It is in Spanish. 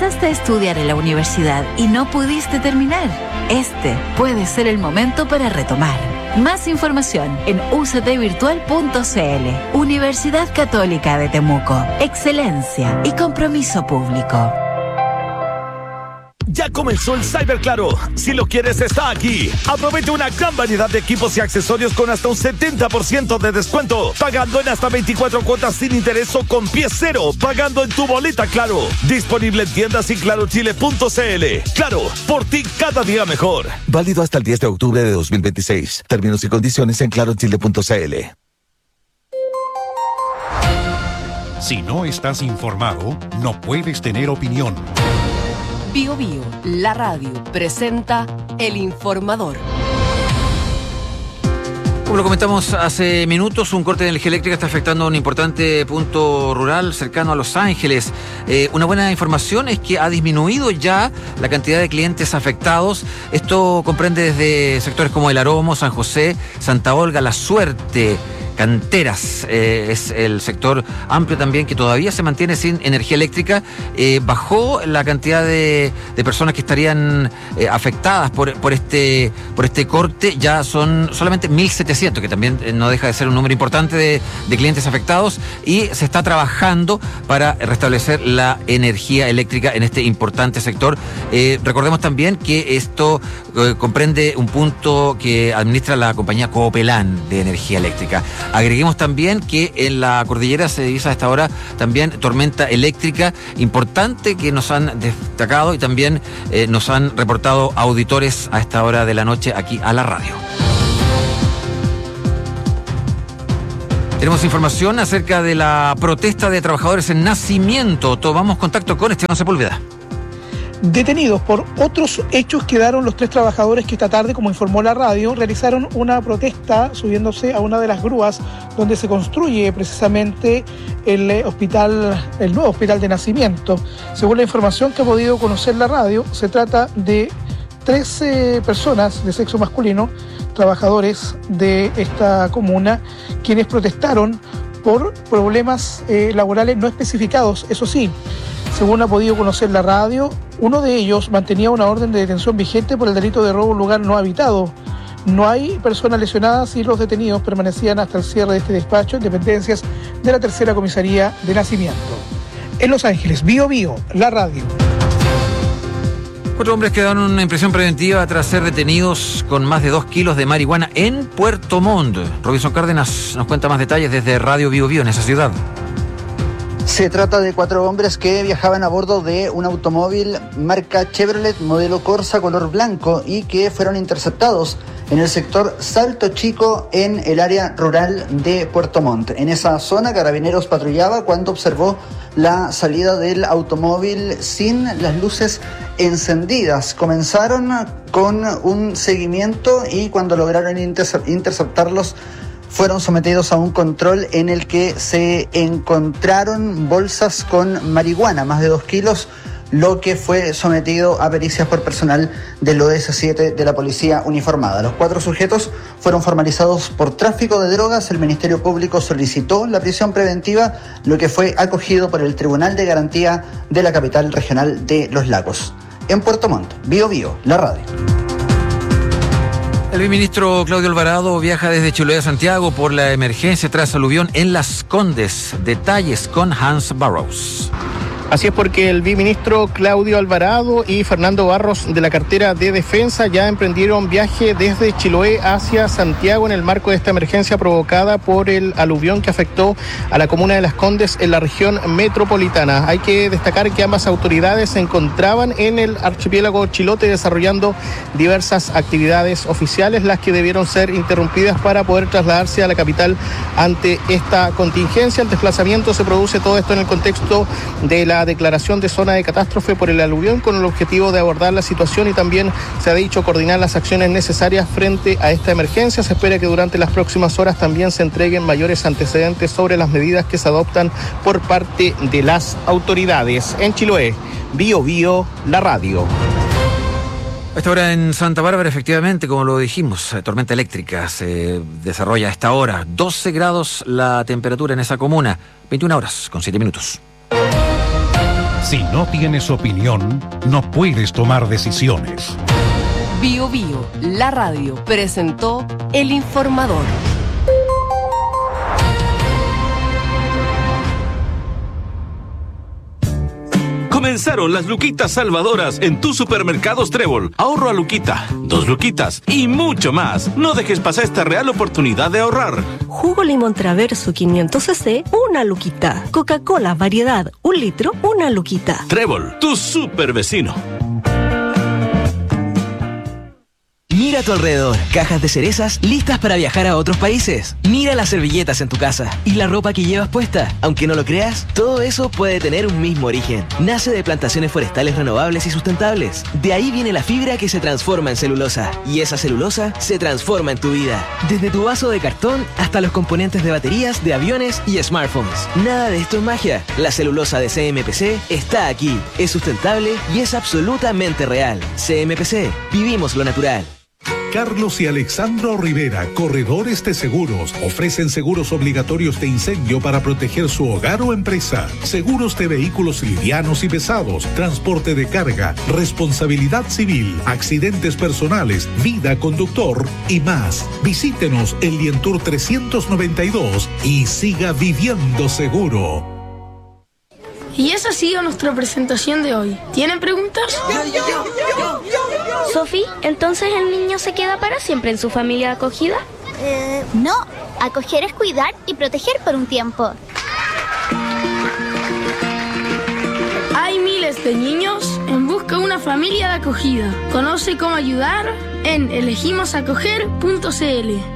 Empezaste a estudiar en la universidad y no pudiste terminar. Este puede ser el momento para retomar. Más información en uctvirtual.cl. Universidad Católica de Temuco. Excelencia y compromiso público. Ya comenzó el Cyber Claro. Si lo quieres, está aquí. Aprovecha una gran variedad de equipos y accesorios con hasta un 70% de descuento. Pagando en hasta 24 cuotas sin interés o con pie cero. Pagando en tu boleta Claro. Disponible en tiendas y clarochile.cl. Claro, por ti cada día mejor. Válido hasta el 10 de octubre de 2026. Términos y condiciones en clarochile.cl. Si no estás informado, no puedes tener opinión. Bio Bio, la radio, presenta El Informador. Como lo comentamos hace minutos, un corte de energía eléctrica está afectando un importante punto rural cercano a Los Ángeles. Una buena información es que ha disminuido ya la cantidad de clientes afectados. Esto comprende desde sectores como El Aromo, San José, Santa Olga, La Suerte, Canteras. Es el sector amplio también que todavía se mantiene sin energía eléctrica. Bajó la cantidad de personas que estarían afectadas por este corte. Ya son solamente 1.700, que también no deja de ser un número importante de clientes afectados, y se está trabajando para restablecer la energía eléctrica en este importante sector. Recordemos también que esto comprende un punto que administra la compañía Coopelán de energía eléctrica. Agreguemos también que en la cordillera se divisa a esta hora también tormenta eléctrica importante que nos han destacado y también nos han reportado auditores a esta hora de la noche aquí a la radio. Tenemos información acerca de la protesta de trabajadores en Nacimiento. Tomamos contacto con Esteban Sepúlveda. Detenidos por otros hechos quedaron los 3 trabajadores que esta tarde, como informó la radio, realizaron una protesta subiéndose a una de las grúas donde se construye precisamente el nuevo hospital de Nacimiento. Según la información que ha podido conocer la radio, se trata de 13 personas de sexo masculino, trabajadores de esta comuna, quienes protestaron por problemas laborales no especificados, eso sí. Según ha podido conocer la radio, uno de ellos mantenía una orden de detención vigente por el delito de robo a un lugar no habitado. No hay personas lesionadas y los detenidos permanecían hasta el cierre de este despacho en dependencias de la tercera comisaría de Nacimiento. En Los Ángeles, Bio Bio, la radio. 4 hombres quedaron en prisión preventiva tras ser detenidos con más de 2 kilos de marihuana en Puerto Montt. Robinson Cárdenas nos cuenta más detalles desde Radio Bio Bio en esa ciudad. Se trata de 4 hombres que viajaban a bordo de un automóvil marca Chevrolet modelo Corsa color blanco y que fueron interceptados en el sector Salto Chico en el área rural de Puerto Montt. En esa zona, Carabineros patrullaba cuando observó la salida del automóvil sin las luces encendidas. Comenzaron con un seguimiento y cuando lograron interceptarlos, fueron sometidos a un control en el que se encontraron bolsas con marihuana, más de 2 kilos, lo que fue sometido a pericias por personal del ODS-7 de la Policía Uniformada. Los 4 sujetos fueron formalizados por tráfico de drogas. El Ministerio Público solicitó la prisión preventiva, lo que fue acogido por el Tribunal de Garantía de la capital regional de Los Lagos. En Puerto Montt, Bio Bio, la radio. El viceministro Claudio Alvarado viaja desde Chiloé a Santiago por la emergencia tras aluvión en Las Condes. Detalles con Hans Barrows. Así es, porque el viceministro Claudio Alvarado y Fernando Barros de la cartera de Defensa ya emprendieron viaje desde Chiloé hacia Santiago en el marco de esta emergencia provocada por el aluvión que afectó a la comuna de Las Condes en la región metropolitana. Hay que destacar que ambas autoridades se encontraban en el archipiélago chilote desarrollando diversas actividades oficiales, las que debieron ser interrumpidas para poder trasladarse a la capital ante esta contingencia. El desplazamiento se produce todo esto en el contexto de la declaración de zona de catástrofe por el aluvión, con el objetivo de abordar la situación y también se ha dicho coordinar las acciones necesarias frente a esta emergencia. Se espera que durante las próximas horas también se entreguen mayores antecedentes sobre las medidas que se adoptan por parte de las autoridades. En Chiloé, Bio Bio, la radio. A esta hora en Santa Bárbara, efectivamente, como lo dijimos, tormenta eléctrica se desarrolla a esta hora. 12 grados la temperatura en esa comuna, 21 horas con 7 minutos. Si no tienes opinión, no puedes tomar decisiones. Bio Bio, la radio, presentó El Informador. Comenzaron las luquitas salvadoras en tus supermercados Trébol. Ahorro a luquita, 2 luquitas y mucho más. No dejes pasar esta real oportunidad de ahorrar. Jugo limón Traverso 500 cc, 1 luquita. Coca-Cola variedad, 1 litro, 1 luquita. Trébol, tu super vecino. Mira a tu alrededor, cajas de cerezas listas para viajar a otros países. Mira las servilletas en tu casa y la ropa que llevas puesta. Aunque no lo creas, todo eso puede tener un mismo origen. Nace de plantaciones forestales renovables y sustentables. De ahí viene la fibra que se transforma en celulosa. Y esa celulosa se transforma en tu vida. Desde tu vaso de cartón hasta los componentes de baterías, de aviones y smartphones. Nada de esto es magia. La celulosa de CMPC está aquí. Es sustentable y es absolutamente real. CMPC, vivimos lo natural. Carlos y Alexandro Rivera, corredores de seguros, ofrecen seguros obligatorios de incendio para proteger su hogar o empresa, seguros de vehículos livianos y pesados, transporte de carga, responsabilidad civil, accidentes personales, vida conductor y más. Visítenos en Lientour 392 y siga viviendo seguro. Y esa ha sido nuestra presentación de hoy. ¿Tienen preguntas? Sofi, ¿entonces el niño se queda para siempre en su familia de acogida? No, acoger es cuidar y proteger por un tiempo. Hay miles de niños en busca de una familia de acogida. Conoce cómo ayudar en elegimosacoger.cl.